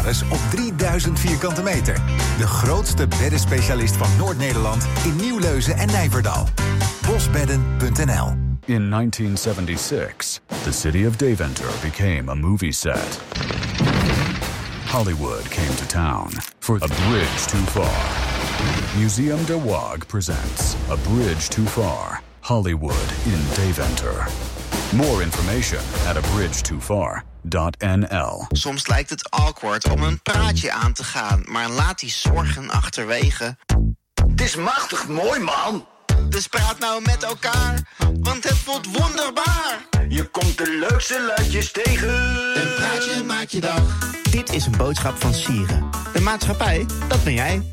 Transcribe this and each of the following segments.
op 3000 vierkante meter. De grootste beddenspecialist van Noord-Nederland in Nieuwleuzen en Nijverdal. Bosbedden.nl. In 1976, the city of Deventer became a movie set. Hollywood came to town for A Bridge Too Far. Museum de Waag presents A Bridge Too Far, Hollywood in Deventer. More information at abridgetofar.nl. Soms lijkt het awkward om een praatje aan te gaan, maar laat die zorgen achterwege. Het is machtig mooi, man. Dus praat nou met elkaar, want het voelt wonderbaar. Je komt de leukste luidjes tegen. Een praatje maakt je dag. Dit is een boodschap van Sieren. De maatschappij, dat ben jij.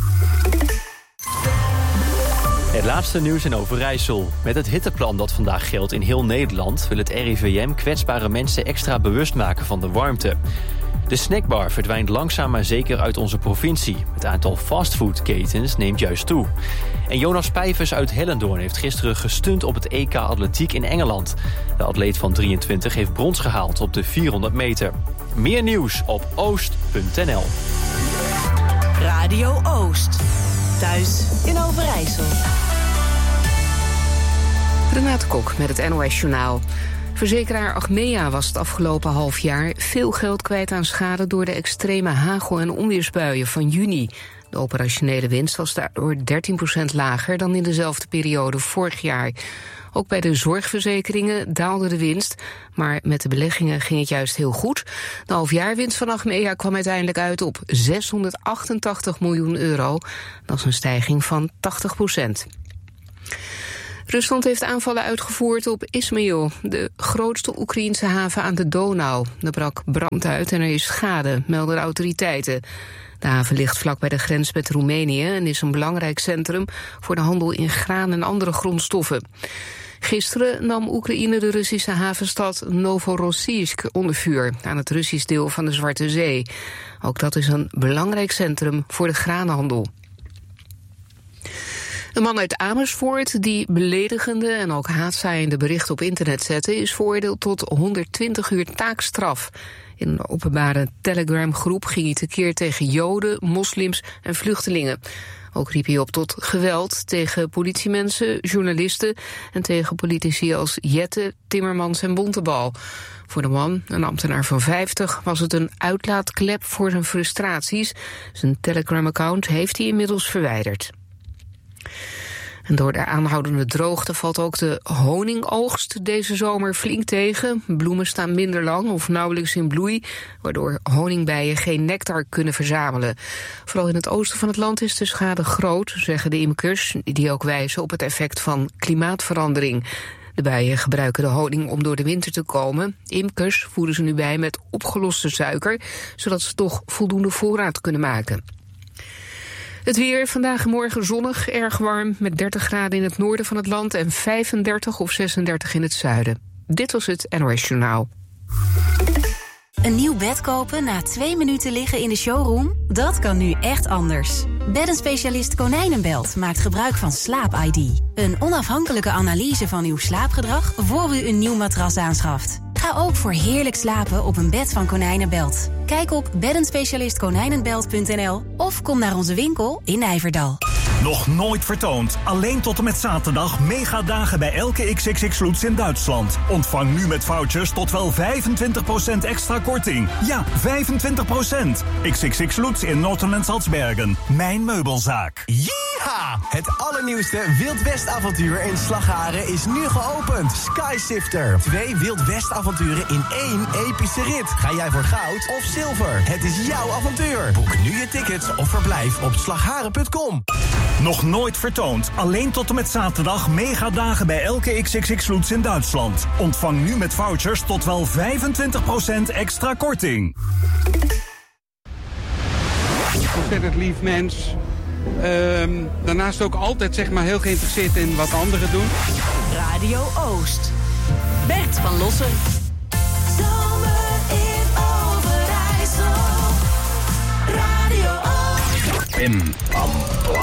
Het laatste nieuws in Overijssel. Met het hitteplan dat vandaag geldt in heel Nederland wil het RIVM kwetsbare mensen extra bewust maken van de warmte. De snackbar verdwijnt langzaam maar zeker uit onze provincie. Het aantal fastfoodketens neemt juist toe. En Jonas Pijvers uit Hellendoorn heeft gisteren gestunt op het EK Atletiek in Engeland. De atleet van 23 heeft brons gehaald op de 400 meter. Meer nieuws op oost.nl. Radio Oost. Thuis in Overijssel. Renate Kok met het NOS Journaal. Verzekeraar Achmea was het afgelopen half jaar veel geld kwijt aan schade door de extreme hagel- en onweersbuien van juni. De operationele winst was daardoor 13% lager dan in dezelfde periode vorig jaar. Ook bij de zorgverzekeringen daalde de winst, maar met de beleggingen ging het juist heel goed. De halfjaarwinst van Achmea kwam uiteindelijk uit op 688 miljoen euro. Dat is een stijging van 80%. Rusland heeft aanvallen uitgevoerd op Izmail, de grootste Oekraïense haven aan de Donau. Er brak brand uit en er is schade, melden de autoriteiten. De haven ligt vlak bij de grens met Roemenië en is een belangrijk centrum voor de handel in graan en andere grondstoffen. Gisteren nam Oekraïne de Russische havenstad Novorossiysk onder vuur aan het Russisch deel van de Zwarte Zee. Ook dat is een belangrijk centrum voor de graanhandel. Een man uit Amersfoort die beledigende en ook haatzaaiende berichten op internet zette is veroordeeld tot 120 uur taakstraf. In een openbare Telegram-groep ging hij tekeer tegen Joden, moslims en vluchtelingen. Ook riep hij op tot geweld tegen politiemensen, journalisten en tegen politici als Jette, Timmermans en Bontebal. Voor de man, een ambtenaar van 50, was het een uitlaatklep voor zijn frustraties. Zijn Telegram-account heeft hij inmiddels verwijderd. En door de aanhoudende droogte valt ook de honingoogst deze zomer flink tegen. Bloemen staan minder lang of nauwelijks in bloei, waardoor honingbijen geen nectar kunnen verzamelen. Vooral in het oosten van het land is de schade groot, zeggen de imkers, die ook wijzen op het effect van klimaatverandering. De bijen gebruiken de honing om door de winter te komen. Imkers voeden ze nu bij met opgeloste suiker, zodat ze toch voldoende voorraad kunnen maken. Het weer, vandaag en morgen zonnig, erg warm, met 30 graden in het noorden van het land en 35 of 36 in het zuiden. Dit was het NOS Journaal. Een nieuw bed kopen na 2 minuten liggen in de showroom? Dat kan nu echt anders. Beddenspecialist Konijnenbelt maakt gebruik van Slaap-ID. Een onafhankelijke analyse van uw slaapgedrag voor u een nieuw matras aanschaft. Ga ook voor heerlijk slapen op een bed van Konijnenbelt. Kijk op beddenspecialistkonijnenbelt.nl of kom naar onze winkel in Nijverdal. Nog nooit vertoond. Alleen tot en met zaterdag megadagen bij elke XXX Lutz in Duitsland. Ontvang nu met vouchers tot wel 25% extra korting. Ja, 25%. XXX Lutz in Noord- en Salzbergen. Mijn meubelzaak. Yeeha! Het allernieuwste Wild West avontuur in Slagharen is nu geopend. Skysifter. 2 Wild West avonturen in 1 epische rit. Ga jij voor goud of zilver? Het is jouw avontuur. Boek nu je tickets of verblijf op slagharen.com. Nog nooit vertoond. Alleen tot en met zaterdag megadagen bij elke XXX Lutz in Duitsland. Ontvang nu met vouchers tot wel 25% extra korting. Ontzettend lief mens. Daarnaast ook altijd zeg maar heel geïnteresseerd in wat anderen doen. Radio Oost. Bert van Lossen. Zomer in Overijssel. Radio Oost. Pim, pam, pam.